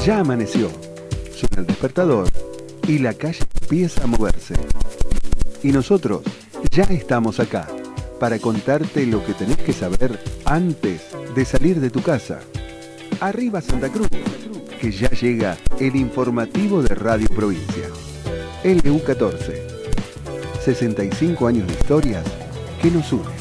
Ya amaneció, suena el despertador y la calle empieza a moverse. Y nosotros ya estamos acá para contarte lo que tenés que saber antes de salir de tu casa. Arriba Santa Cruz, que ya llega el informativo de Radio Provincia. LU14, 65 años de historias que nos unen.